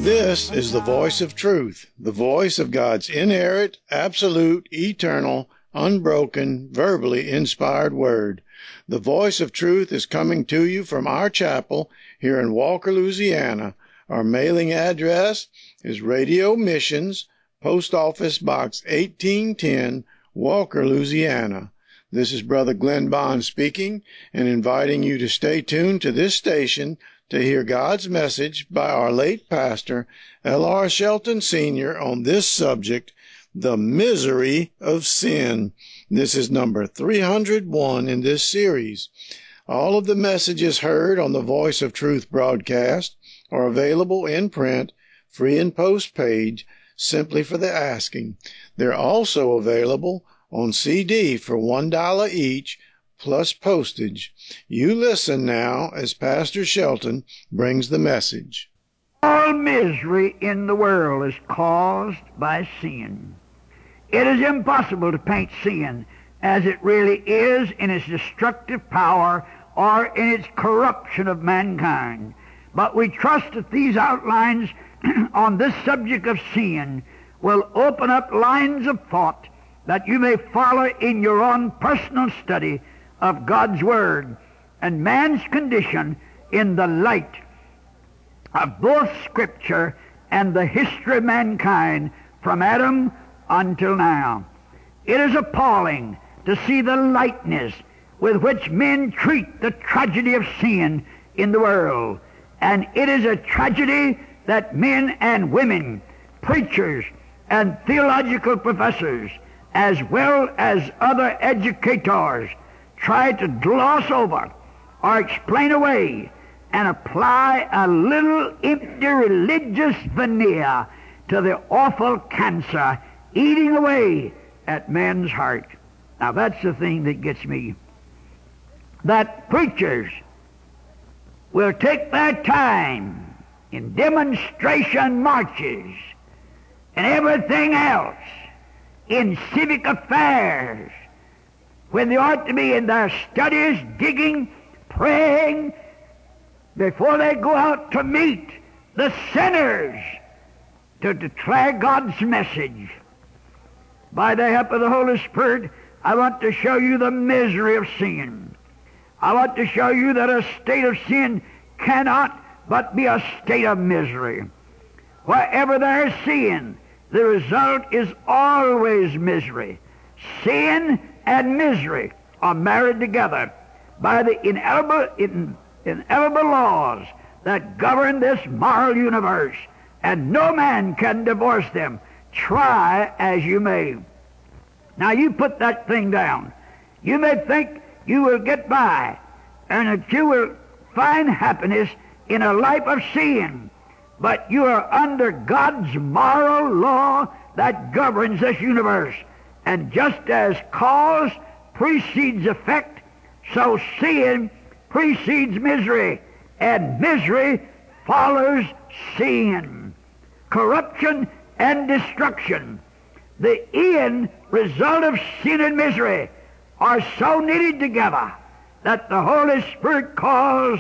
This is the voice of truth, the voice of God's inerrant, absolute, eternal, unbroken, verbally inspired word. The voice of truth is coming to you from our chapel here in Walker, Louisiana. Our mailing address is Radio Missions, Post Office Box 1810, Walker, Louisiana. This is Brother Glenn Bond speaking and inviting you to stay tuned to this station to hear God's message by our late pastor, L.R. Shelton Sr., on this subject, the misery of sin. This is number 301 in this series. All of the messages heard on the Voice of Truth broadcast are available in print, free and post page, simply for the asking. They're also available on CD for $1 each, plus postage. You listen now as Pastor Shelton brings the message. All misery in the world is caused by sin. It is impossible to paint sin as it really is in its destructive power or in its corruption of mankind. But we trust that these outlines on this subject of sin will open up lines of thought that you may follow in your own personal study of God's Word and man's condition in the light of both Scripture and the history of mankind from Adam until now. It is appalling to see the lightness with which men treat the tragedy of sin in the world. And it is a tragedy that men and women, preachers and theological professors, as well as other educators, try to gloss over or explain away and apply a little empty religious veneer to the awful cancer eating away at man's heart. Now that's the thing that gets me. That preachers will take their time in demonstration marches and everything else in civic affairs when they ought to be in their studies, digging, praying, before they go out to meet the sinners to declare God's message. By the help of the Holy Spirit, I want to show you the misery of sin. I want to show you that a state of sin cannot but be a state of misery. Wherever there is sin, the result is always misery. Sin and misery are married together by the inevitable laws that govern this moral universe, and no man can divorce them, try as you may. Now you put that thing down. You may think you will get by and that you will find happiness in a life of sin, but you are under God's moral law that governs this universe. And just as cause precedes effect, so sin precedes misery, and misery follows sin. Corruption and destruction, the end result of sin and misery, are so knitted together that the Holy Spirit calls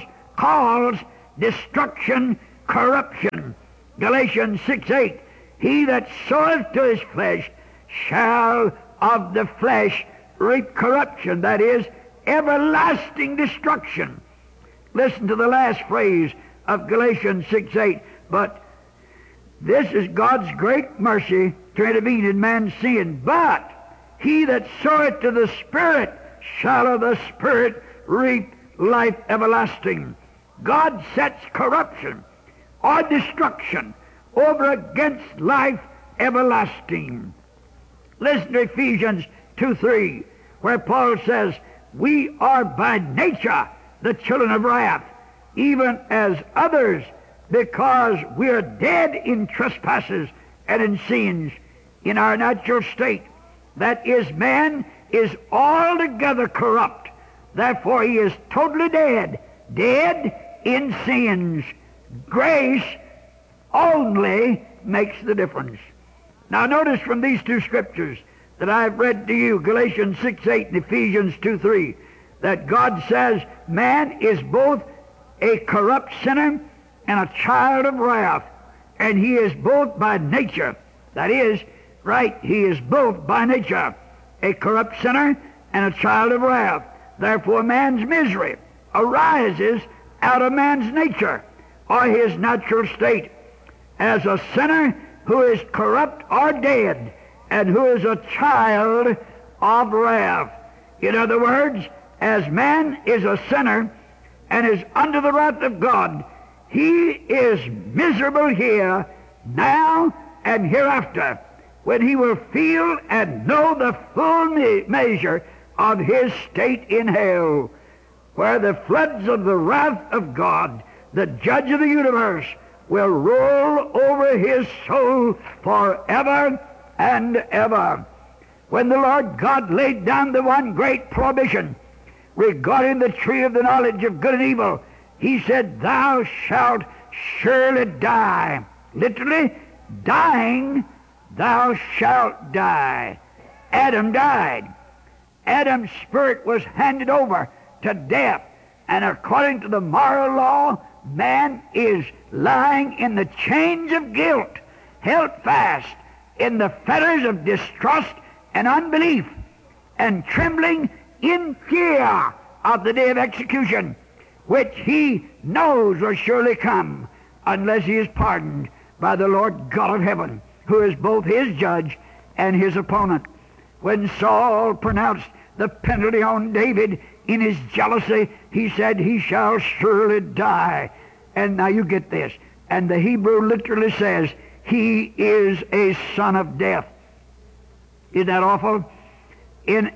destruction corruption. Galatians 6:8, he that soweth to his flesh shall of the flesh reap corruption, that is, everlasting destruction. Listen to the last phrase of Galatians 6:8, but this is God's great mercy to intervene in man's sin. But he that soweth to the Spirit shall of the Spirit reap life everlasting. God sets corruption or destruction over against life everlasting. Listen to Ephesians 2:3, where Paul says, we are by nature the children of wrath, even as others, because we are dead in trespasses and in sins in our natural state. That is, man is altogether corrupt. Therefore he is totally dead in sins. Grace only makes the difference. Now notice from these two scriptures that I've read to you, Galatians 6:8 and Ephesians 2:3, that God says man is both a corrupt sinner and a child of wrath. and he is both by nature, that is, right, he is both by nature a corrupt sinner and a child of wrath. Therefore man's misery arises out of man's nature, or his natural state, as a sinner who is corrupt or dead, and who is a child of wrath. In other words, as man is a sinner and is under the wrath of God, he is miserable here, now and hereafter, when he will feel and know the full measure of his state in hell, where the floods of the wrath of God, the judge of the universe, will roll over his soul forever and ever. When the Lord God laid down the one great prohibition regarding the tree of the knowledge of good and evil, he said, "Thou shalt surely die." Literally, dying, thou shalt die. Adam died. Adam's spirit was handed over to death, and according to the moral law, man is lying in the chains of guilt, held fast in the fetters of distrust and unbelief, and trembling in fear of the day of execution, which he knows will surely come unless he is pardoned by the Lord God of heaven, who is both his judge and his opponent. When Saul pronounced the penalty on David in his jealousy, he said, "He shall surely die." And now you get this. And the Hebrew literally says, "He is a son of death." Isn't that awful? In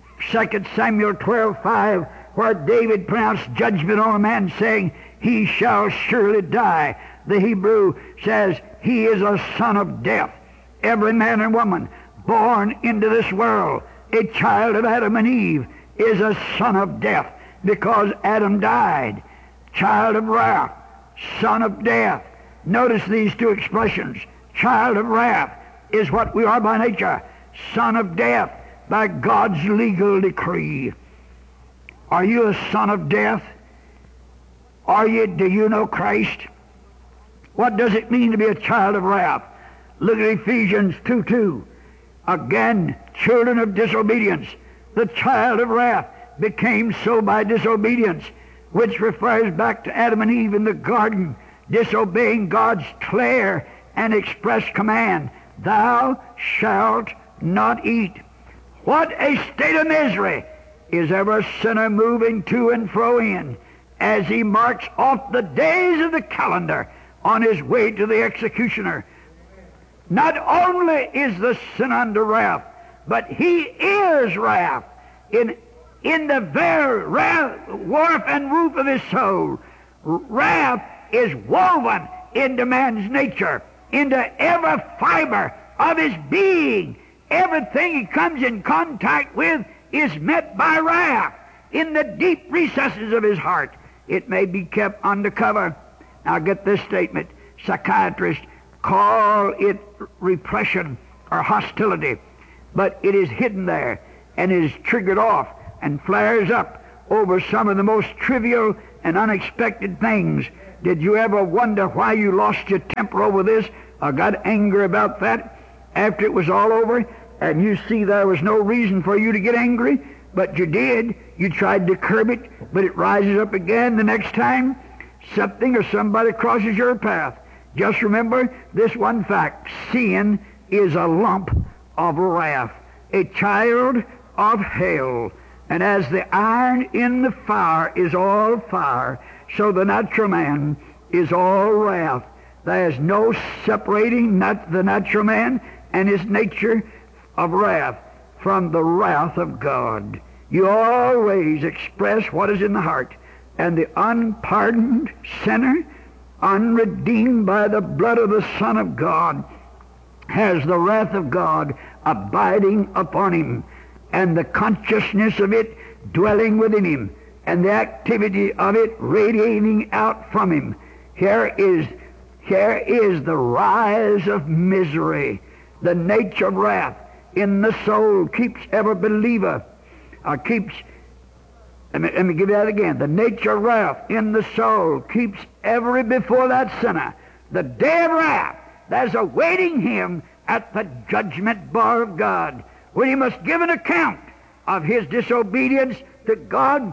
2 Samuel 12:5, where David pronounced judgment on a man saying, "He shall surely die," the Hebrew says, "He is a son of death." Every man and woman born into this world, a child of Adam and Eve, is a son of death, because Adam died. Child of wrath, son of death. Notice these two expressions. Child of wrath is what we are by nature. Son of death by God's legal decree. Are you a son of death? Do you know Christ? What does it mean to be a child of wrath? Look at Ephesians 2:2. Again, children of disobedience. The child of wrath became so by disobedience, which refers back to Adam and Eve in the garden, disobeying God's clear and express command, "Thou shalt not eat." What a state of misery is every sinner moving to and fro in, as he marks off the days of the calendar on his way to the executioner. Not only is the sinner under wrath, but he is wrath in the very warp and woof of his soul. Wrath is woven into man's nature, into every fiber of his being. Everything he comes in contact with is met by wrath in the deep recesses of his heart. It may be kept undercover. Now get this statement. Psychiatrists call it repression or hostility, but it is hidden there and is triggered off and flares up over some of the most trivial and unexpected things. Did you ever wonder why you lost your temper over this or got angry about that after it was all over, and you see there was no reason for you to get angry, but you did? You tried to curb it, but it rises up again the next time something or somebody crosses your path. Just remember this one fact: sin is a lump of wrath, a child of hell. And as the iron in the fire is all fire, so the natural man is all wrath. There is no separating the natural man and his nature of wrath from the wrath of God. You always express what is in the heart, and the unpardoned sinner, unredeemed by the blood of the Son of God, has the wrath of God abiding upon him, and the consciousness of it dwelling within him, and the activity of it radiating out from him. Here is the rise of misery. The nature of wrath in the soul keeps every believer, let me give you that again. The nature of wrath in the soul keeps every before that sinner the day of wrath that's awaiting him at the judgment bar of God, when he must give an account of his disobedience to God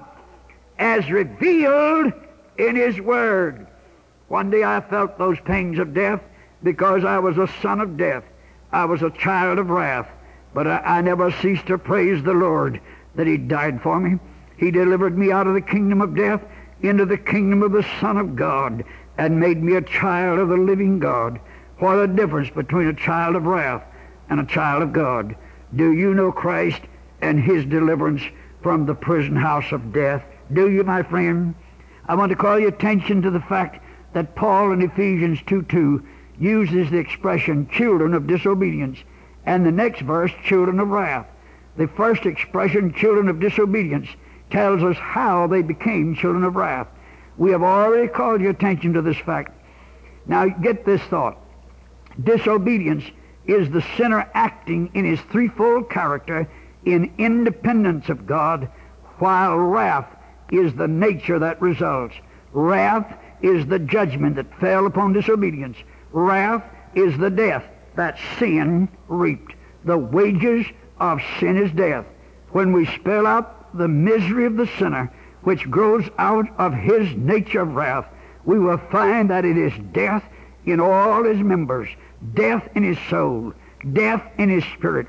as revealed in his Word. One day I felt those pangs of death because I was a son of death. I was a child of wrath. But I never ceased to praise the Lord that he died for me. He delivered me out of the kingdom of death into the kingdom of the Son of God and made me a child of the living God. What a difference between a child of wrath and a child of God. Do you know Christ and his deliverance from the prison house of death? Do you, my friend? I want to call your attention to the fact that Paul in Ephesians 2:2 uses the expression children of disobedience, and the next verse, children of wrath. The first expression, children of disobedience, tells us how they became children of wrath. We have already called your attention to this fact. Now get this thought. Disobedience is the sinner acting in his threefold character in independence of God, while wrath is the nature that results. Wrath is the judgment that fell upon disobedience. Wrath is the death that sin reaped. The wages of sin is death. When we spell out the misery of the sinner, which grows out of his nature of wrath, we will find that it is death in all his members, death in his soul, death in his spirit,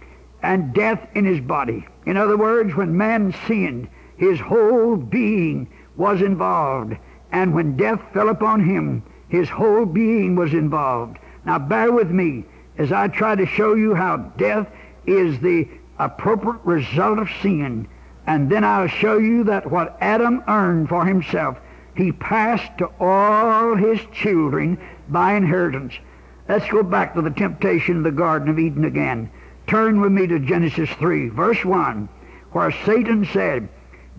and death in his body. In other words, when man sinned, his whole being was involved, and when death fell upon him, his whole being was involved. Now bear with me as I try to show you how death is the appropriate result of sin, and then I'll show you that what Adam earned for himself, he passed to all his children by inheritance. Let's go back to the temptation of the Garden of Eden again. Turn with me to Genesis 3, verse 1, where Satan said,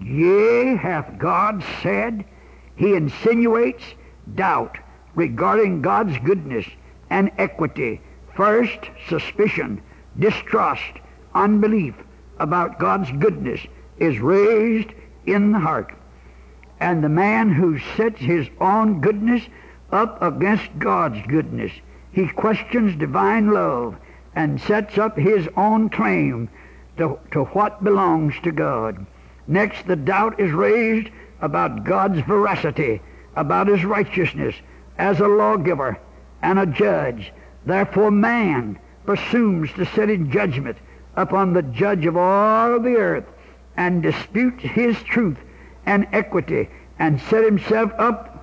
"Yea, hath God said?" He insinuates doubt regarding God's goodness and equity. First, suspicion, distrust, unbelief about God's goodness is raised in the heart. And the man who sets his own goodness up against God's goodness, he questions divine love and sets up his own claim to what belongs to God. Next, the doubt is raised about God's veracity, about his righteousness as a lawgiver and a judge. Therefore man presumes to sit in judgment upon the judge of all the earth and dispute his truth and equity and set himself up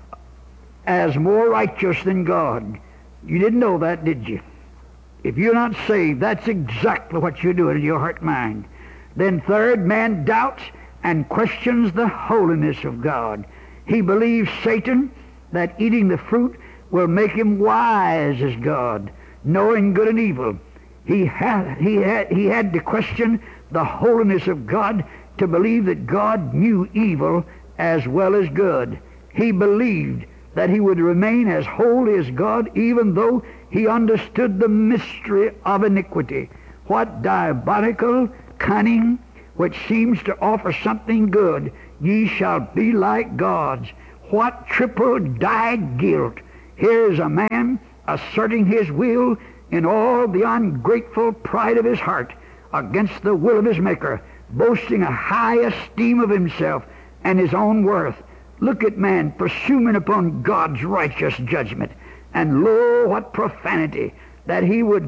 as more righteous than God. You didn't know that, did you? If you're not saved, that's exactly what you're doing in your heart and mind. Then third, man doubts and questions the holiness of God. He believes Satan that eating the fruit will make him wise as God, knowing good and evil. He had to question the holiness of God to believe that God knew evil as well as good. He believed that he would remain as holy as God even though he understood the mystery of iniquity. What diabolical cunning which seems to offer something good, ye shall be like gods. What triple dyed guilt. Here is a man asserting his will in all the ungrateful pride of his heart against the will of his Maker, boasting a high esteem of himself and his own worth. Look at man presuming upon God's righteous judgment. And lo, what profanity, that he would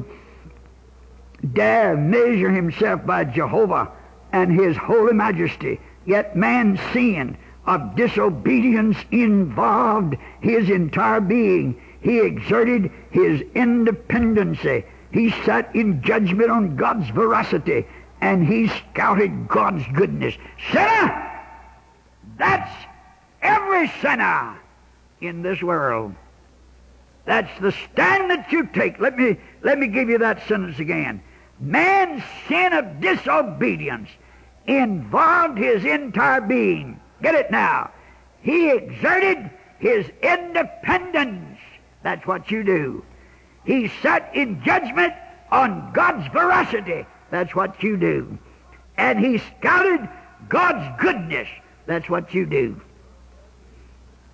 dare measure himself by Jehovah and his holy majesty. Yet man's sin of disobedience involved his entire being. He exerted his independency. He sat in judgment on God's veracity, and he scouted God's goodness. Sinner! That's every sinner in this world. That's the stand that you take. Let me give you that sentence again. Man's sin of disobedience involved his entire being. Get it now. He exerted his independence. That's what you do. He sat in judgment on God's veracity. That's what you do. And he scouted God's goodness. That's what you do.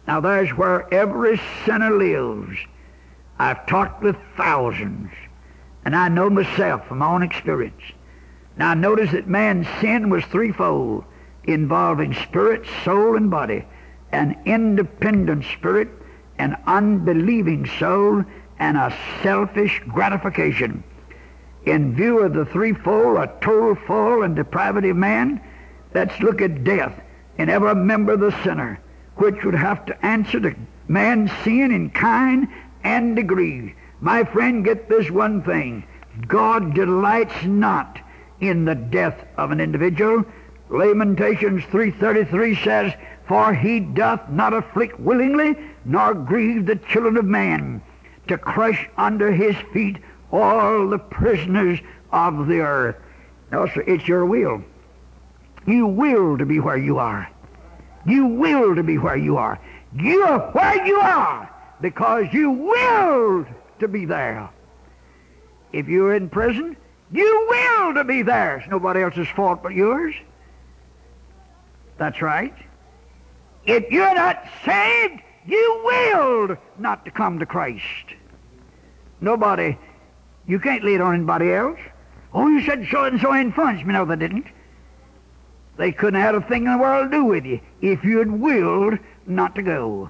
Now there's where every sinner lives. I've talked with thousands, and I know myself from my own experience. Now notice that man's sin was threefold, involving spirit, soul, and body. An independent spirit, an unbelieving soul, and a selfish gratification. In view of the threefold, a total fall and depravity of man, let's look at death in every member of the sinner, which would have to answer to man's sin in kind and degree. My friend, get this one thing. God delights not in the death of an individual. Lamentations 3:33 says, "For he doth not afflict willingly, nor grieve the children of man, to crush under his feet all the prisoners of the earth." No, sir, it's your will. You will to be where you are. You will to be where you are. You are where you are because you willed to be there. If you're in prison, you will to be there. It's nobody else's fault but yours. That's right. If you're not saved, you willed not to come to Christ. Nobody, you can't lay it on anybody else. Oh, you said so-and-so influenced me. No, they didn't. They couldn't have had a thing in the world to do with you if you had willed not to go.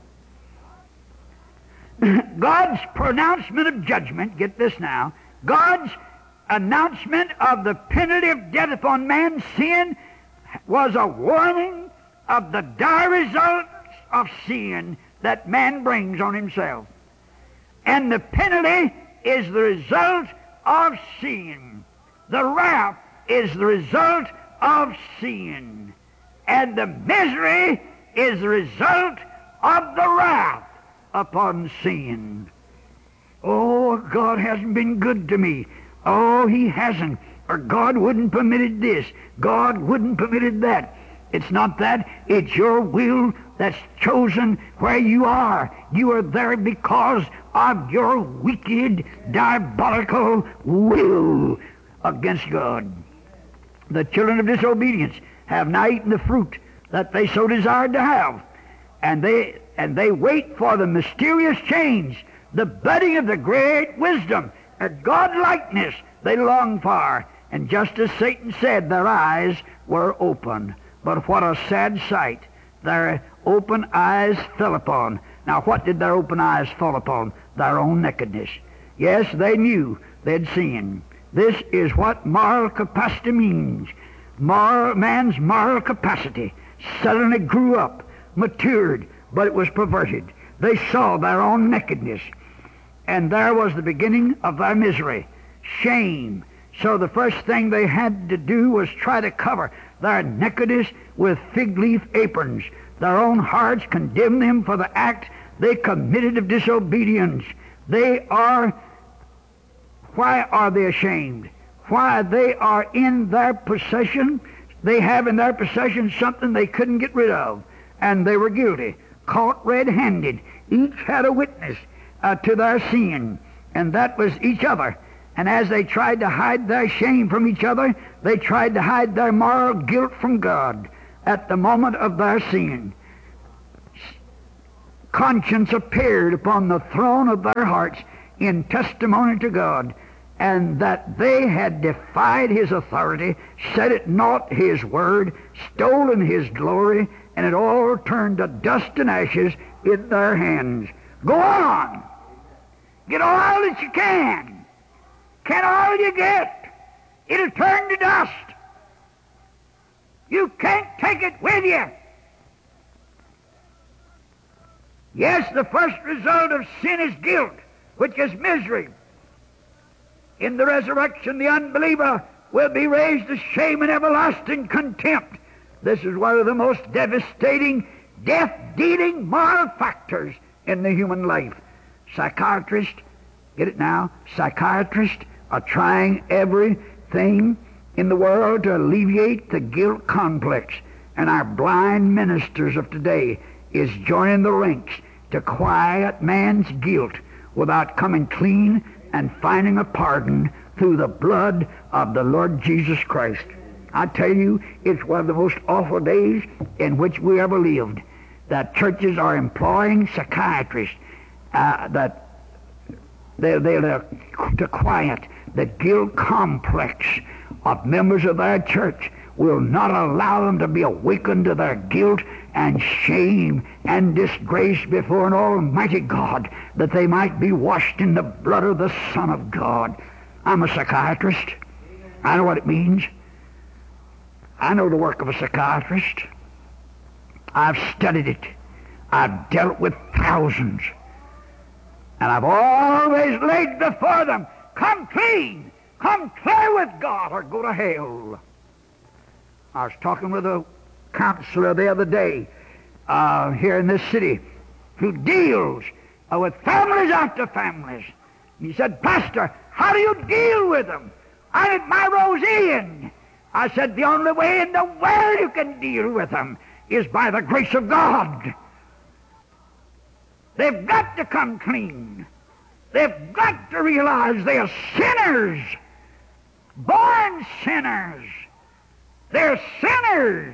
God's pronouncement of judgment, get this now, God's announcement of the penalty of death upon man's sin was a warning of the dire results of sin that man brings on himself. And the penalty is the result of sin. The wrath is the result of sin. And the misery is the result of the wrath upon sin. Oh, God hasn't been good to me. Oh, He hasn't. Or God wouldn't permitted this. God wouldn't permitted that. It's not that. It's your will that's chosen where you are. You are there because of your wicked, diabolical will against God. The children of disobedience have now eaten the fruit that they so desired to have. And they wait for the mysterious change, the budding of the great wisdom, a God-likeness they long for. And just as Satan said, their eyes were open. But what a sad sight their open eyes fell upon. Now, what did their open eyes fall upon? Their own nakedness. Yes, they knew they'd sinned. This is what moral capacity means. Man's moral capacity suddenly grew up, matured, but it was perverted. They saw their own nakedness. And there was the beginning of their misery, shame. So the first thing they had to do was try to cover their nakedness with fig leaf aprons. Their own hearts condemned them for the act they committed of disobedience. Why are they ashamed? Why, they are in their possession. They have in their possession something they couldn't get rid of. And they were guilty, caught red-handed. Each had a witness to their sin, and that was each other. And as they tried to hide their shame from each other, they tried to hide their moral guilt from God at the moment of their sin. Conscience appeared upon the throne of their hearts in testimony to God, and that they had defied His authority, set at naught His word, stolen His glory, and it all turned to dust and ashes in their hands. Go on! Get all that you can! Can all you get? It'll turn to dust. You can't take it with you. Yes, the first result of sin is guilt, which is misery. In the resurrection, the unbeliever will be raised to shame and everlasting contempt. This is one of the most devastating, death-dealing moral factors in the human life. Psychiatrists, get it now, psychiatrists are trying everything in the world to alleviate the guilt complex. And our blind ministers of today is joining the ranks to quiet man's guilt without coming clean and finding a pardon through the blood of the Lord Jesus Christ. I tell you, it's one of the most awful days in which we ever lived. that churches are employing psychiatrists that they're to quiet the guilt complex of members of their church, will not allow them to be awakened to their guilt and shame and disgrace before an almighty God, that they might be washed in the blood of the Son of God. I'm a psychiatrist. I know what it means. I know the work of a psychiatrist. I've studied it. I've dealt with thousands. And I've always laid before them, come clean, come clear with God, or go to hell. I was talking with a counselor the other day here in this city who deals with families after families. And he said, Pastor, how do you deal with them? I'm at my Rosine. I said, the only way in the world you can deal with them is by the grace of God. They've got to come clean. They've got to realize they are sinners, born sinners. They're sinners,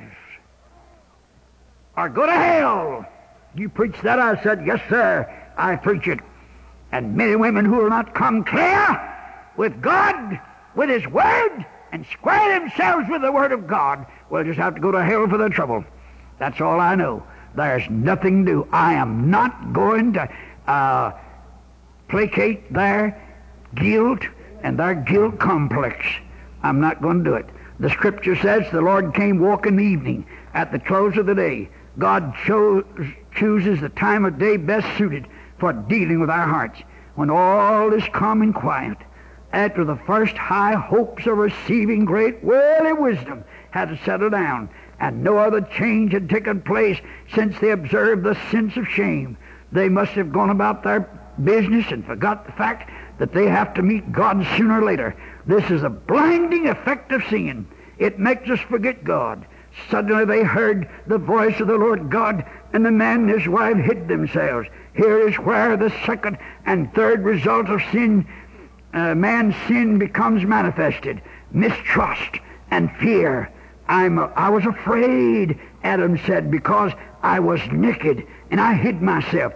or go to hell. You preach that? I said, yes, sir, I preach it. And men and women who will not come clear with God, with His Word, and square themselves with the Word of God, will just have to go to hell for their trouble. That's all I know. There's nothing new. I am not going to placate their guilt and their guilt complex. I'm not going to do it. The Scripture says the Lord came walking the evening at the close of the day. God chooses the time of day best suited for dealing with our hearts, when all is calm and quiet, after the first high hopes of receiving great worldly wisdom had to settle down, and no other change had taken place since they observed the sense of shame. They must have gone about their business and forgot the fact that they have to meet God sooner or later. This is a blinding effect of sin. It makes us forget God. Suddenly they heard the voice of the Lord God, and the man and his wife hid themselves. Here is where the second and third result of sin, man's sin, becomes manifested. Mistrust and fear. I was afraid, Adam said, because I was naked and I hid myself.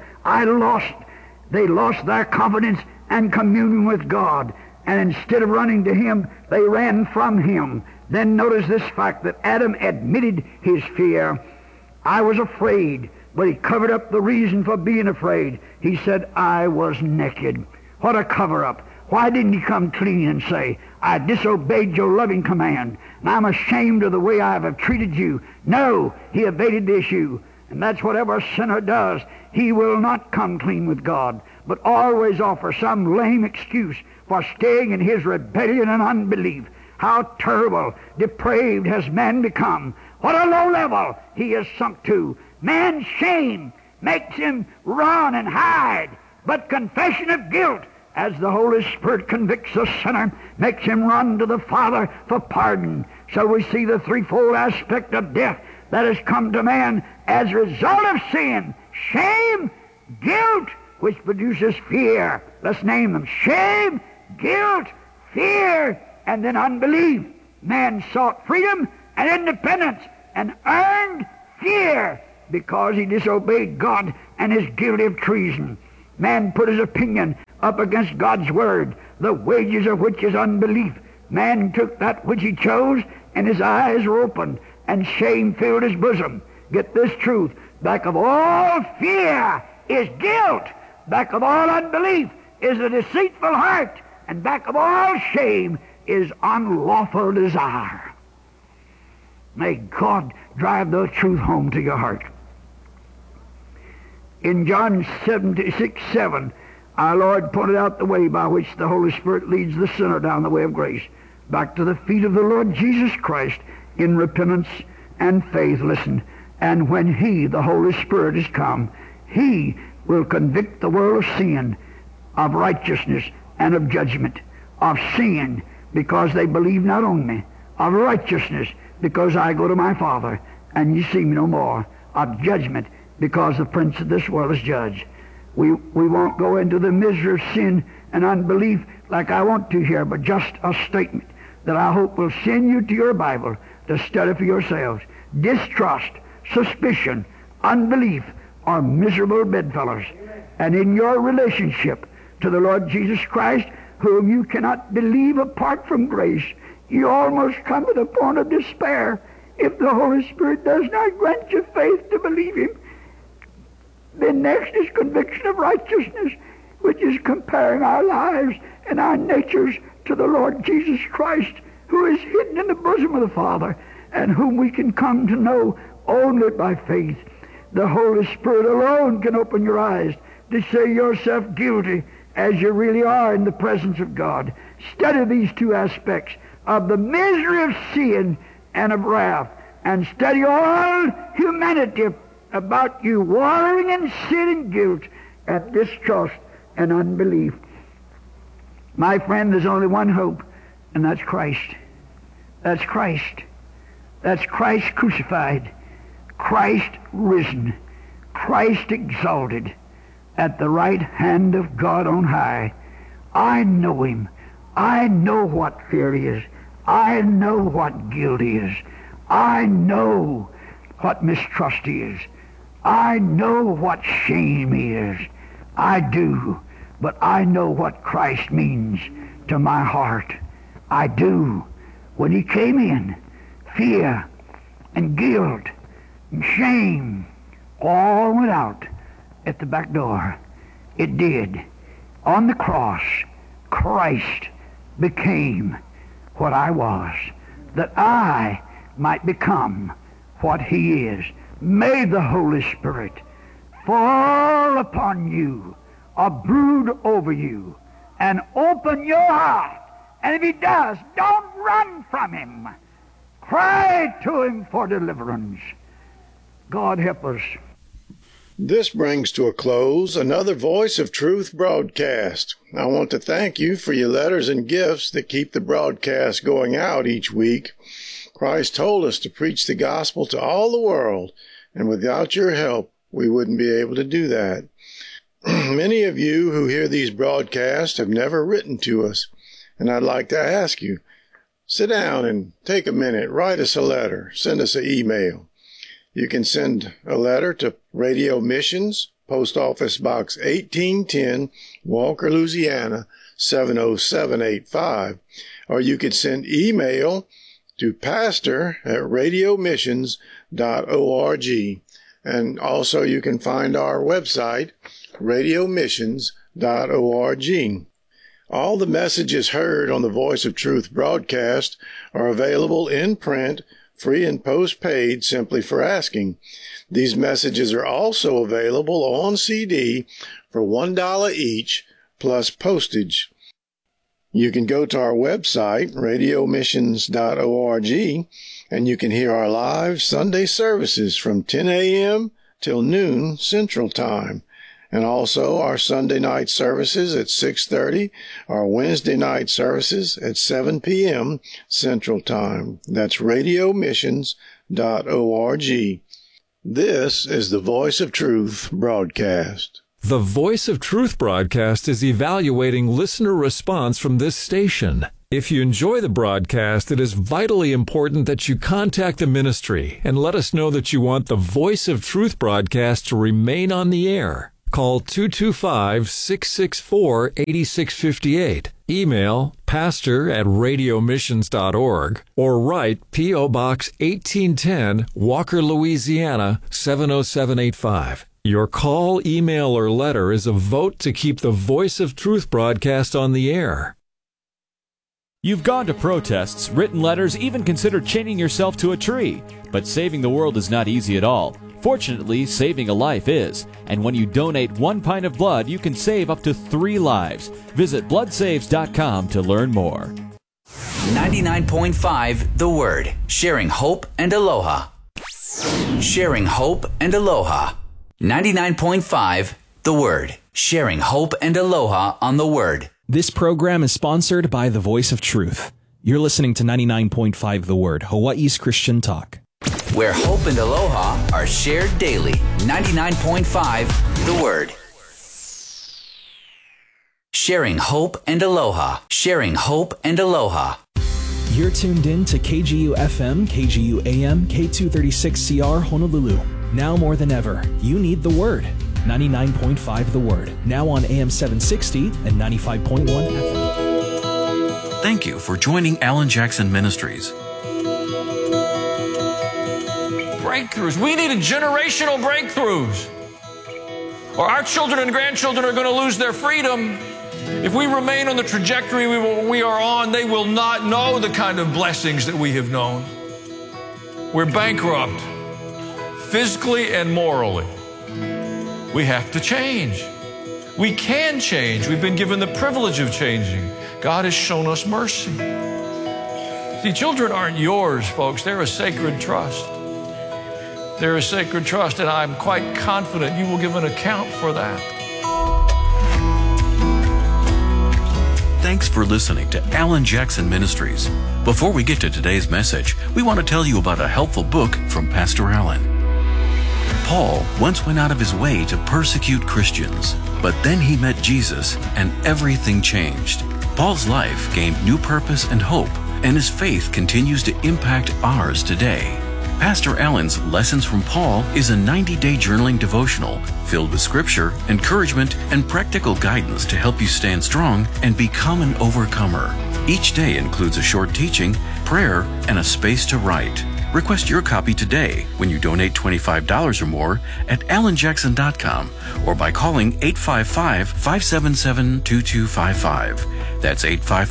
They lost their confidence and communion with God, and instead of running to Him, they ran from Him. Then notice this fact, that Adam admitted his fear. I was afraid, but he covered up the reason for being afraid. He said, I was naked. What a cover-up. Why didn't he come clean and say, I disobeyed your loving command, and I'm ashamed of the way I have treated you? No, he evaded the issue. And that's what every sinner does. He will not come clean with God, but always offer some lame excuse for staying in his rebellion and unbelief. How terrible, depraved has man become. What a low level he is sunk to. Man's shame makes him run and hide, but confession of guilt, as the Holy Spirit convicts the sinner, makes him run to the Father for pardon. So we see the threefold aspect of death that has come to man as a result of sin. Shame, guilt, which produces fear. Let's name them. Shame, guilt, fear, and then unbelief. Man sought freedom and independence and earned fear because he disobeyed God and is guilty of treason. Man put his opinion up against God's word, the wages of which is unbelief. Man took that which he chose, and his eyes were opened, and shame filled his bosom. Get this truth. Back of all fear is guilt. Back of all unbelief is a deceitful heart. And back of all shame is unlawful desire. May God drive the truth home to your heart. In John 76:7, our Lord pointed out the way by which the Holy Spirit leads the sinner down the way of grace, back to the feet of the Lord Jesus Christ in repentance and faith. Listen, and when He, the Holy Spirit, is come, He will convict the world of sin, of righteousness, and of judgment. Of sin, because they believe not on me. Of righteousness, because I go to my Father, and ye see me no more. Of judgment, because the prince of this world is judged. We won't go into the misery of sin and unbelief like I want to here, but just a statement that I hope will send you to your Bible to study for yourselves. Distrust, suspicion, unbelief are miserable bedfellows. And in your relationship to the Lord Jesus Christ, whom you cannot believe apart from grace, you almost come to the point of despair if the Holy Spirit does not grant you faith to believe Him. Then next is conviction of righteousness, which is comparing our lives and our natures to the Lord Jesus Christ, who is hidden in the bosom of the Father, and whom we can come to know only by faith. The Holy Spirit alone can open your eyes to see yourself guilty as you really are in the presence of God. Study these two aspects of the misery of sin and of wrath, and study all humanity about you wallowing in sin and guilt and distrust and unbelief. My friend, there's only one hope, and that's Christ. That's Christ. That's Christ crucified, Christ risen, Christ exalted at the right hand of God on high. I know Him. I know what fear is. I know what guilt is. I know what mistrust is. I know what shame is. I do. But I know what Christ means to my heart. I do. When He came in, fear and guilt and shame all went out at the back door. It did. On the cross, Christ became what I was, that I might become what He is. May the Holy Spirit fall upon you, or brood over you, and open your heart. And if He does, don't run from Him. Cry to Him for deliverance. God help us. This brings to a close another Voice of Truth broadcast. I want to thank you for your letters and gifts that keep the broadcast going out each week. Christ told us to preach the gospel to all the world, and without your help, we wouldn't be able to do that. Many of you who hear these broadcasts have never written to us, and I'd like to ask you, sit down and take a minute, write us a letter, send us an email. You can send a letter to Radio Missions, Post Office Box 1810, Walker, Louisiana, 70785. Or you could send email to pastor@radiomissions.org. And also you can find our website, radiomissions.org. All the messages heard on the Voice of Truth broadcast are available in print, free and postpaid, simply for asking. These messages are also available on CD for $1 each, plus postage. You can go to our website, radiomissions.org, and you can hear our live Sunday services from 10 a.m. till noon Central Time, and also our Sunday night services at 6:30, our Wednesday night services at 7 p.m. Central Time. That's radiomissions.org. This is the Voice of Truth broadcast. The Voice of Truth broadcast is evaluating listener response from this station. If you enjoy the broadcast, it is vitally important that you contact the ministry and let us know that you want the Voice of Truth broadcast to remain on the air. Call 225-664-8658. Email pastor@radiomissions.org or write P.O. Box 1810, Walker, Louisiana, 70785. Your call, email, or letter is a vote to keep the Voice of Truth broadcast on the air. You've gone to protests, written letters, even considered chaining yourself to a tree. But saving the world is not easy at all. Fortunately, saving a life is. And when you donate 1 pint of blood, you can save up to 3 lives. Visit bloodsaves.com to learn more. 99.5 The Word. Sharing hope and aloha. Sharing hope and aloha. 99.5 The Word. Sharing hope and aloha on the Word. This program is sponsored by The Voice of Truth. You're listening to 99.5 The Word, Hawaii's Christian talk. Where hope and aloha are shared daily. 99.5 The Word. Sharing hope and aloha. Sharing hope and aloha. You're tuned in to KGU FM, KGU AM, K236CR Honolulu. Now more than ever, you need the Word. 99.5 The Word, now on AM 760 and 95.1 FM. Thank you for joining Alan Jackson Ministries. Breakthroughs. We need generational breakthroughs, or our children and grandchildren are going to lose their freedom. If we remain on the trajectory we are on, they will not know the kind of blessings that we have known. We're bankrupt, physically and morally. We have to change. We can change. We've been given the privilege of changing. God has shown us mercy. See, children aren't yours, folks. They're a sacred trust. They're a sacred trust, and I'm quite confident you will give an account for that. Thanks for listening to Alan Jackson Ministries. Before we get to today's message, we want to tell you about a helpful book from Pastor Alan. Paul once went out of his way to persecute Christians, but then he met Jesus and everything changed. Paul's life gained new purpose and hope, and his faith continues to impact ours today. Pastor Alan's Lessons from Paul is a 90-day journaling devotional filled with scripture, encouragement, and practical guidance to help you stand strong and become an overcomer. Each day includes a short teaching, prayer, and a space to write. Request your copy today when you donate $25 or more at alanjackson.com or by calling 855-577-2255. That's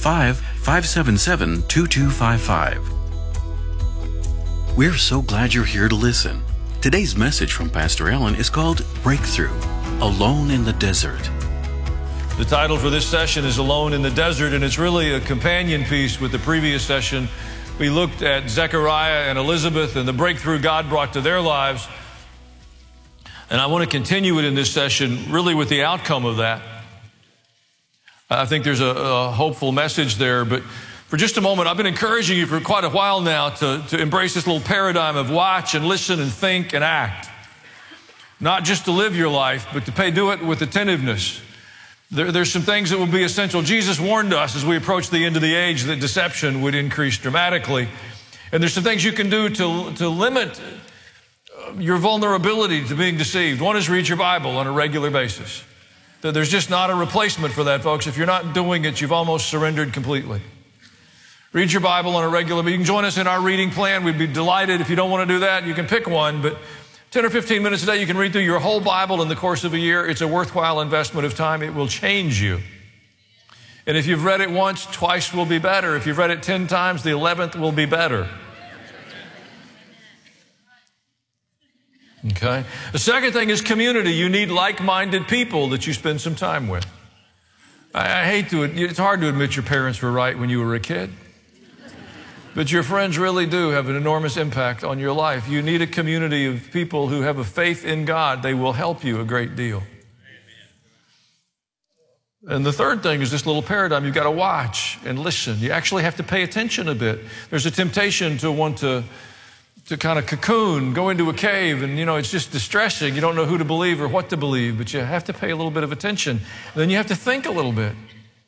855-577-2255. We're so glad you're here to listen. Today's message from Pastor Alan is called Breakthrough, Alone in the Desert. The title for this session is Alone in the Desert, and it's really a companion piece with the previous session. We looked at Zechariah and Elizabeth and the breakthrough God brought to their lives. And I want to continue it in this session really with the outcome of that. I think there's a hopeful message there, but for just a moment, I've been encouraging you for quite a while now to embrace this little paradigm of watch and listen and think and act. Not just to live your life, but to do it with attentiveness. There's some things that will be essential. Jesus warned us as we approach the end of the age that deception would increase dramatically. And there's some things you can do to limit your vulnerability to being deceived. One is read your Bible on a regular basis. There's just not a replacement for that, folks. If you're not doing it, you've almost surrendered completely. Read your Bible on a regular basis. You can join us in our reading plan. We'd be delighted. If you don't want to do that, you can pick one. But 10 or 15 minutes a day, you can read through your whole Bible in the course of a year. It's a worthwhile investment of time. It will change you. And if you've read it once, twice will be better. If you've read it 10 times, the 11th will be better. Okay? The second thing is community. You need like-minded people that you spend some time with. I hate to, it's hard to admit your parents were right when you were a kid. But your friends really do have an enormous impact on your life. You need a community of people who have a faith in God. They will help you a great deal. And the third thing is this little paradigm. You've got to watch and listen. You actually have to pay attention a bit. There's a temptation to want to kind of cocoon, go into a cave, and, it's just distressing. You don't know who to believe or what to believe, but you have to pay a little bit of attention. Then you have to think a little bit.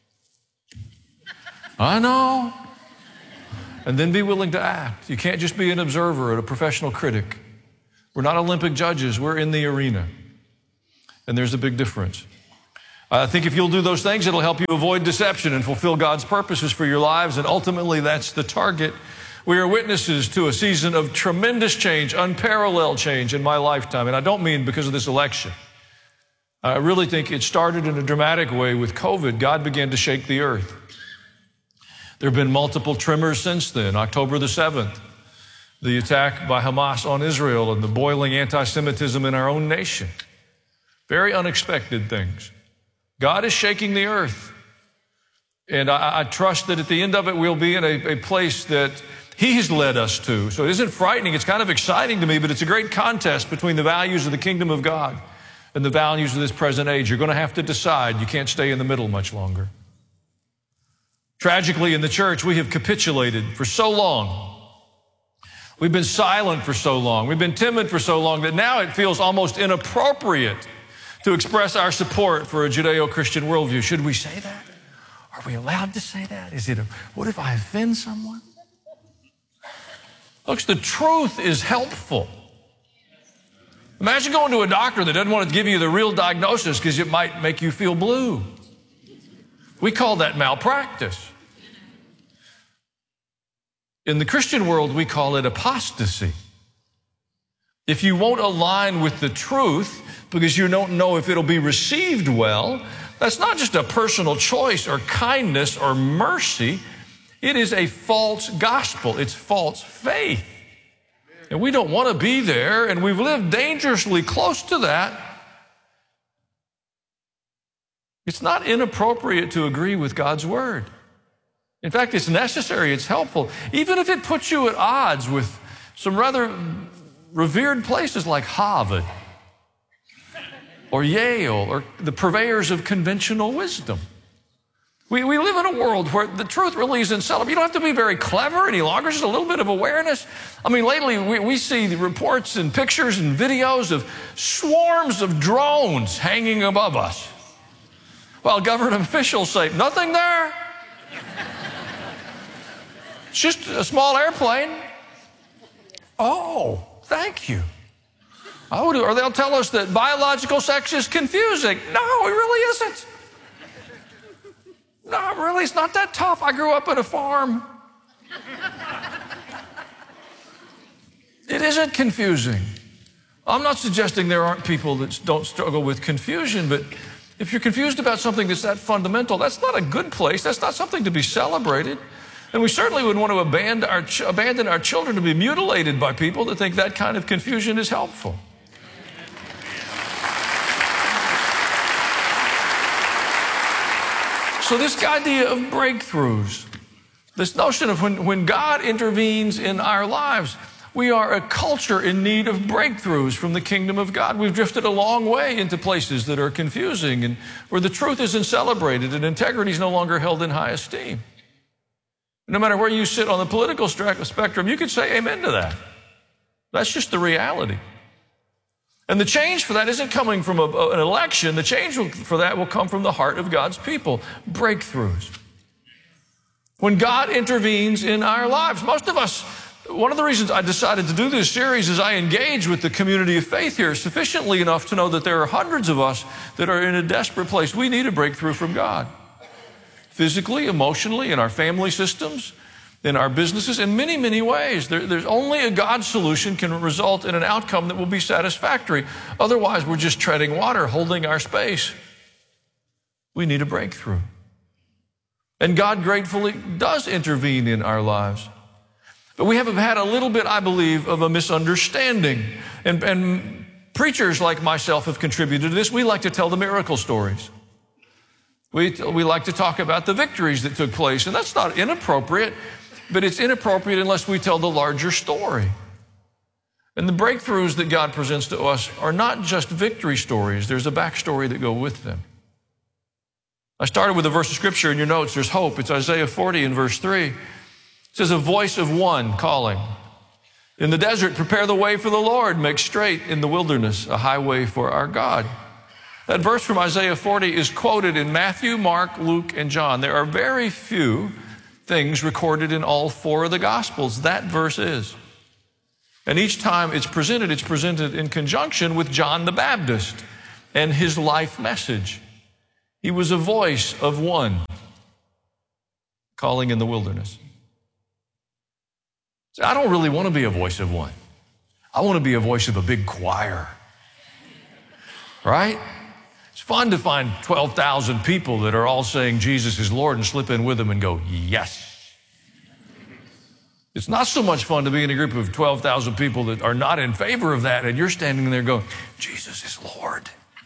I know. And then be willing to act. You can't just be an observer or a professional critic. We're not Olympic judges. We're in the arena. And there's a big difference. I think if you'll do those things, it'll help you avoid deception and fulfill God's purposes for your lives. And ultimately, that's the target. We are witnesses to a season of tremendous change, unparalleled change in my lifetime. And I don't mean because of this election. I really think it started in a dramatic way with COVID. God began to shake the earth. There have been multiple tremors since then. October the 7th, the attack by Hamas on Israel and the boiling anti-Semitism in our own nation. Very unexpected things. God is shaking the earth. And I trust that at the end of it, we'll be in a place that He has led us to. So it isn't frightening. It's kind of exciting to me, but it's a great contest between the values of the kingdom of God and the values of this present age. You're going to have to decide. You can't stay in the middle much longer. Tragically, in the church, we have capitulated for so long. We've been silent for so long. We've been timid for so long that now it feels almost inappropriate to express our support for a Judeo-Christian worldview. Should we say that? Are we allowed to say that? What if I offend someone? Folks, the truth is helpful. Imagine going to a doctor that doesn't want to give you the real diagnosis because it might make you feel blue. We call that malpractice. In the Christian world, we call it apostasy. If you won't align with the truth because you don't know if it'll be received well, that's not just a personal choice or kindness or mercy. It is a false gospel. It's false faith. And we don't want to be there, and we've lived dangerously close to that. It's not inappropriate to agree with God's word. In fact, it's necessary, it's helpful, even if it puts you at odds with some rather revered places like Harvard or Yale or the purveyors of conventional wisdom. We live in a world where the truth really isn't celebrated. You don't have to be very clever any longer, just a little bit of awareness. I mean, lately we see the reports and pictures and videos of swarms of drones hanging above us, while government officials say, nothing there. It's just a small airplane. Oh, thank you. Or they'll tell us that biological sex is confusing. No, it really isn't. No, really, it's not that tough. I grew up on a farm. It isn't confusing. I'm not suggesting there aren't people that don't struggle with confusion, but if you're confused about something that's that fundamental, that's not a good place. That's not something to be celebrated. And we certainly wouldn't want to abandon our children to be mutilated by people that think that kind of confusion is helpful. So this idea of breakthroughs, this notion of when God intervenes in our lives, we are a culture in need of breakthroughs from the kingdom of God. We've drifted a long way into places that are confusing and where the truth isn't celebrated and integrity is no longer held in high esteem. No matter where you sit on the political spectrum, you could say amen to that. That's just the reality. And the change for that isn't coming from an election. The change for that will come from the heart of God's people. Breakthroughs. When God intervenes in our lives, most of us, one of the reasons I decided to do this series is I engage with the community of faith here sufficiently enough to know that there are hundreds of us that are in a desperate place. We need a breakthrough from God. Physically, emotionally, in our family systems, in our businesses, in many, many ways. There's only a God solution can result in an outcome that will be satisfactory. Otherwise, we're just treading water, holding our space. We need a breakthrough. And God gratefully does intervene in our lives. But we have had a little bit, I believe, of a misunderstanding. And preachers like myself have contributed to this. We like to tell the miracle stories. We like to talk about the victories that took place. And that's not inappropriate. But it's inappropriate unless we tell the larger story. And the breakthroughs that God presents to us are not just victory stories. There's a backstory that go with them. I started with a verse of scripture in your notes. There's hope. It's Isaiah 40 and verse 3. It says, a voice of one calling. In the desert, prepare the way for the Lord. Make straight in the wilderness a highway for our God. That verse from Isaiah 40 is quoted in Matthew, Mark, Luke, and John. There are very few things recorded in all four of the Gospels. That verse is. And each time it's presented in conjunction with John the Baptist and his life message. He was a voice of one calling in the wilderness. So I don't really want to be a voice of one. I want to be a voice of a big choir. Right? It's fun to find 12,000 people that are all saying Jesus is Lord and slip in with them and go, yes. It's not so much fun to be in a group of 12,000 people that are not in favor of that and you're standing there going, Jesus is Lord.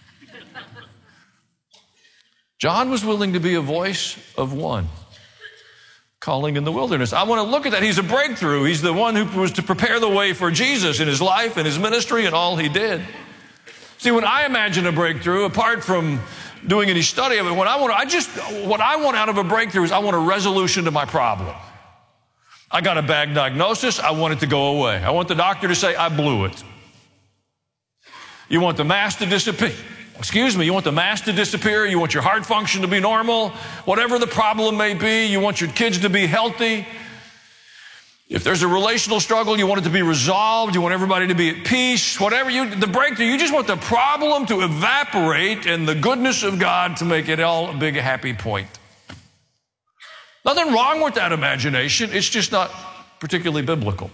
John was willing to be a voice of one, calling in the wilderness. I want to look at that. He's a breakthrough. He's the one who was to prepare the way for Jesus in his life and his ministry and all he did. See, when I imagine a breakthrough, apart from doing any study of it, what I want out of a breakthrough is I want a resolution to my problem. I got a bad diagnosis. I want it to go away. I want the doctor to say, I blew it. You want the mass to disappear. You want the mass to disappear. You want your heart function to be normal. Whatever the problem may be, you want your kids to be healthy. If there's a relational struggle, you want it to be resolved, you want everybody to be at peace, whatever the breakthrough, you just want the problem to evaporate and the goodness of God to make it all a big happy point. Nothing wrong with that imagination. It's just not particularly biblical.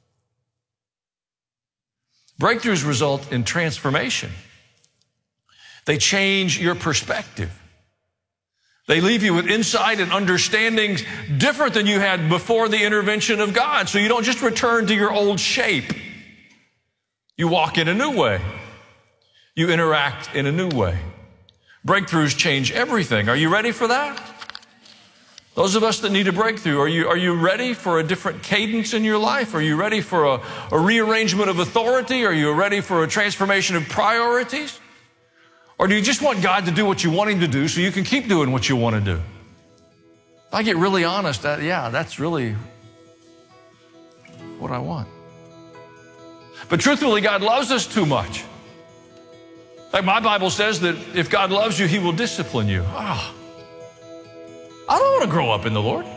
Breakthroughs result in transformation. They change your perspective. They leave you with insight and understandings different than you had before the intervention of God. So you don't just return to your old shape. You walk in a new way. You interact in a new way. Breakthroughs change everything. Are you ready for that? Those of us that need a breakthrough, are you ready for a different cadence in your life? Are you ready for a rearrangement of authority? Are you ready for a transformation of priorities? Or do you just want God to do what you want Him to do so you can keep doing what you want to do? If I get really honest, that's really what I want. But truthfully, God loves us too much. Like my Bible says that if God loves you, He will discipline you. I don't want to grow up in the Lord.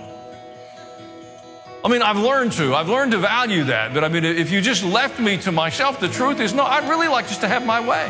I mean, I've learned to value that. But I mean, if you just left me to myself, the truth is, no, I'd really like just to have my way.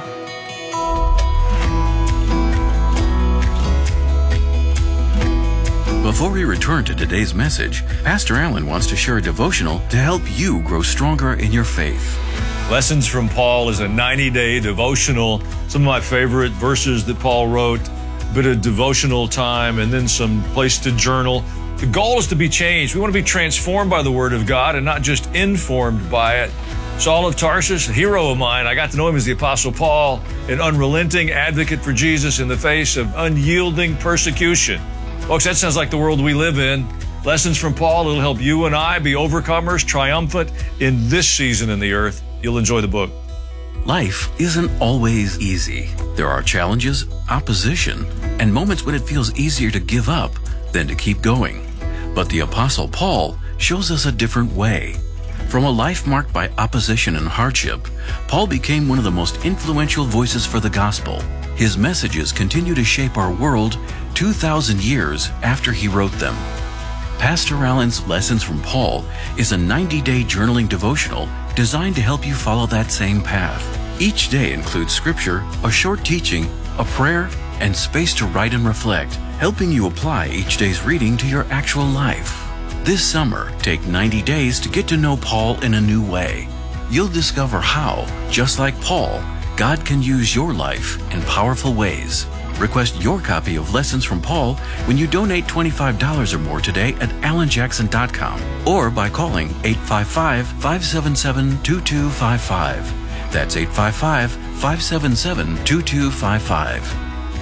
Before we return to today's message, Pastor Allen wants to share a devotional to help you grow stronger in your faith. Lessons from Paul is a 90-day devotional. Some of my favorite verses that Paul wrote, a bit of devotional time, and then some place to journal. The goal is to be changed. We want to be transformed by the Word of God and not just informed by it. Saul of Tarsus, a hero of mine, I got to know him as the Apostle Paul, an unrelenting advocate for Jesus in the face of unyielding persecution. Folks, that sounds like the world we live in. Lessons from Paul, it'll help you and I be overcomers, triumphant in this season in the earth. You'll enjoy the book. Life isn't always easy. There are challenges, opposition, and moments when it feels easier to give up than to keep going. But the Apostle Paul shows us a different way. From a life marked by opposition and hardship, Paul became one of the most influential voices for the gospel. His messages continue to shape our world 2,000 years after he wrote them. Pastor Allen's Lessons from Paul is a 90-day journaling devotional designed to help you follow that same path. Each day includes scripture, a short teaching, a prayer, and space to write and reflect, helping you apply each day's reading to your actual life. This summer, take 90 days to get to know Paul in a new way. You'll discover how, just like Paul, God can use your life in powerful ways. Request your copy of Lessons from Paul when you donate $25 or more today at allenjackson.com or by calling 855-577-2255. That's 855-577-2255.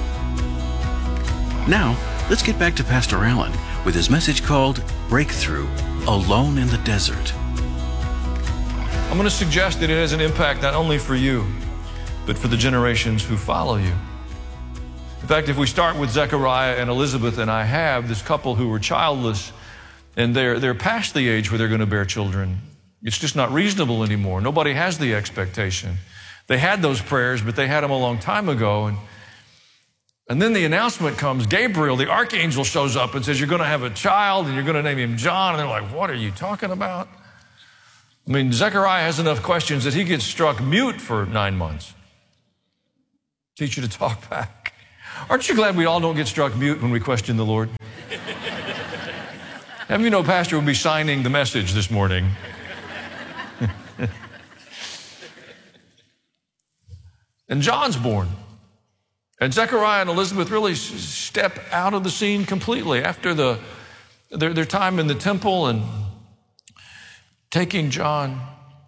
Now, let's get back to Pastor Allen with his message called Breakthrough, Alone in the Desert. I'm going to suggest that it has an impact not only for you, but for the generations who follow you. In fact, if we start with Zechariah and Elizabeth, and I have this couple who were childless, and they're past the age where they're going to bear children. It's just not reasonable anymore. Nobody has the expectation. They had those prayers, but they had them a long time ago. And then the announcement comes. Gabriel, the archangel, shows up and says, you're going to have a child, and you're going to name him John. And they're like, what are you talking about? I mean, Zechariah has enough questions that he gets struck mute for 9 months. Teach you to talk back. Aren't you glad we all don't get struck mute when we question the Lord? Have you know Pastor will be signing the message this morning? And John's born. And Zechariah and Elizabeth really step out of the scene completely after their time in the temple and taking John.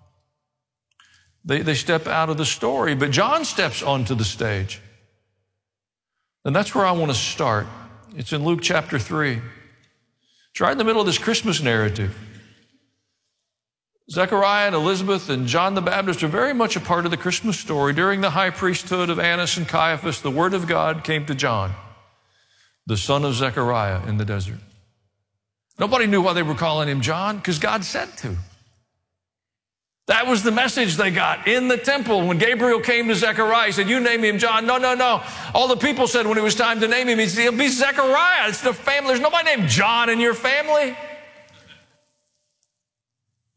They step out of the story, but John steps onto the stage. And that's where I want to start. It's in Luke chapter 3. It's right in the middle of this Christmas narrative. Zechariah and Elizabeth and John the Baptist are very much a part of the Christmas story. During the high priesthood of Annas and Caiaphas, the word of God came to John, the son of Zechariah, in the desert. Nobody knew why they were calling him John, because God said to. That was the message they got in the temple. When Gabriel came to Zechariah, he said, you name him John. No. All the people said when it was time to name him, he'll be Zechariah. It's the family. There's nobody named John in your family.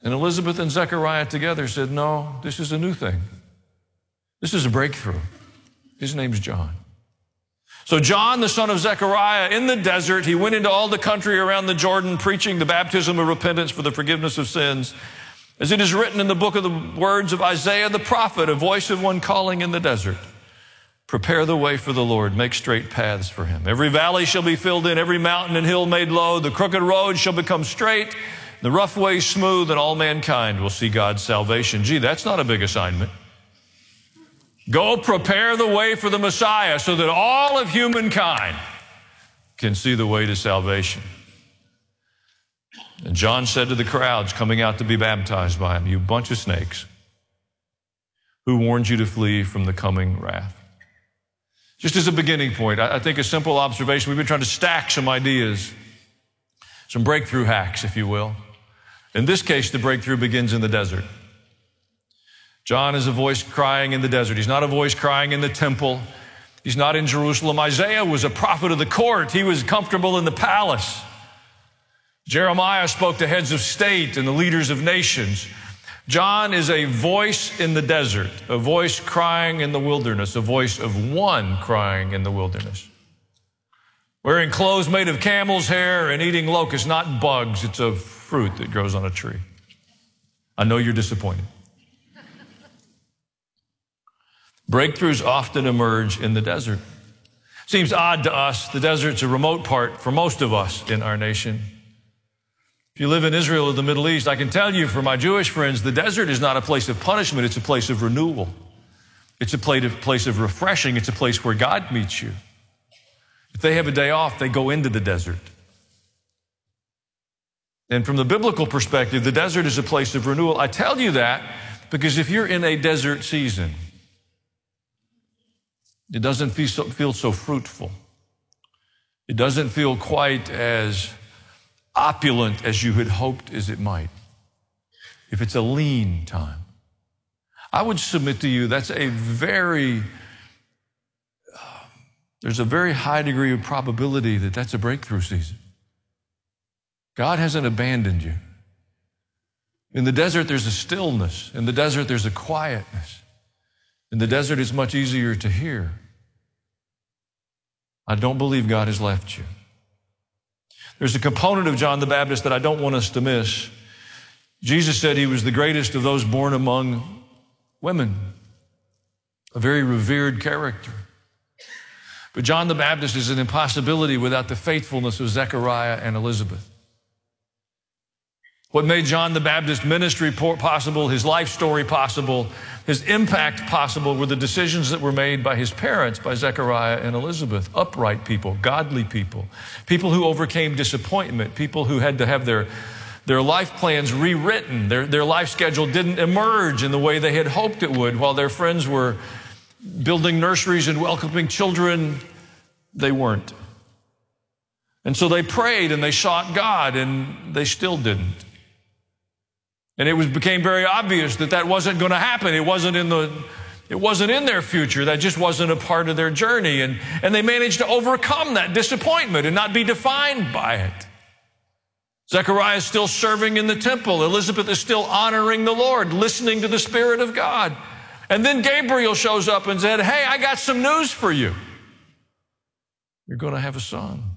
And Elizabeth and Zechariah together said, no, this is a new thing. This is a breakthrough. His name's John. So John, the son of Zechariah, in the desert, he went into all the country around the Jordan, preaching the baptism of repentance for the forgiveness of sins. As it is written in the book of the words of Isaiah the prophet, a voice of one calling in the desert, prepare the way for the Lord, make straight paths for him. Every valley shall be filled in, every mountain and hill made low. The crooked road shall become straight, the rough way smooth, and all mankind will see God's salvation. Gee, that's not a big assignment. Go prepare the way for the Messiah so that all of humankind can see the way to salvation. And John said to the crowds coming out to be baptized by him, you bunch of snakes, who warned you to flee from the coming wrath? Just as a beginning point, I think a simple observation, we've been trying to stack some ideas, some breakthrough hacks, if you will. In this case, the breakthrough begins in the desert. John is a voice crying in the desert. He's not a voice crying in the temple. He's not in Jerusalem. Isaiah was a prophet of the court. He was comfortable in the palace. Jeremiah spoke to heads of state and the leaders of nations. John is a voice in the desert, a voice crying in the wilderness, a voice of one crying in the wilderness. Wearing clothes made of camel's hair and eating locusts, not bugs. It's a fruit that grows on a tree. I know you're disappointed. Breakthroughs often emerge in the desert. Seems odd to us. The desert's a remote part for most of us in our nation. If you live in Israel or the Middle East, I can tell you for my Jewish friends, the desert is not a place of punishment. It's a place of renewal. It's a place of refreshing. It's a place where God meets you. If they have a day off, they go into the desert. And from the biblical perspective, the desert is a place of renewal. I tell you that because if you're in a desert season, it doesn't feel so fruitful. It doesn't feel quite as opulent as you had hoped as it might. If it's a lean time, I would submit to you that's there's a very high degree of probability that that's a breakthrough season. God hasn't abandoned you. In the desert, there's a stillness. In the desert, there's a quietness. In the desert, it's much easier to hear. I don't believe God has left you. There's a component of John the Baptist that I don't want us to miss. Jesus said he was the greatest of those born among women, a very revered character. But John the Baptist is an impossibility without the faithfulness of Zechariah and Elizabeth. What made John the Baptist's ministry possible, his life story possible, his impact possible were the decisions that were made by his parents, by Zechariah and Elizabeth. Upright people, godly people, people who overcame disappointment, people who had to have their life plans rewritten. Their life schedule didn't emerge in the way they had hoped it would. While their friends were building nurseries and welcoming children, they weren't. And so they prayed and they sought God, and they still didn't. And it became very obvious that wasn't going to happen. It wasn't in their future. That just wasn't a part of their journey. And they managed to overcome that disappointment and not be defined by it. Zechariah is still serving in the temple. Elizabeth is still honoring the Lord, listening to the Spirit of God. And then Gabriel shows up and said, hey, I got some news for you. You're going to have a son.